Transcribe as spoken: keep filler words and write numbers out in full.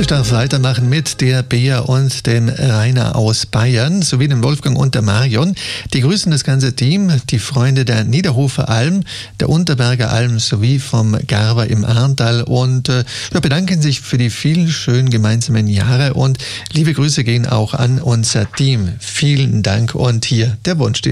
Ich darf weitermachen mit der Bea und dem Rainer aus Bayern sowie dem Wolfgang und der Marion. Die grüßen das ganze Team, die Freunde der Niederhofer Alm, der Unterberger Alm sowie vom Garber im Arntal und äh, ja, bedanken sich für die vielen schönen gemeinsamen Jahre und liebe Grüße gehen auch an unser Team. Vielen Dank und hier der Wunsch.